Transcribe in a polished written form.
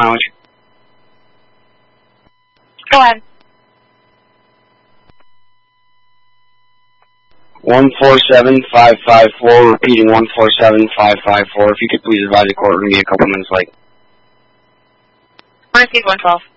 mileage? Go ahead. 147554, repeating 147554. If you could please advise the court, we're going to be a couple minutes late. Receive 112.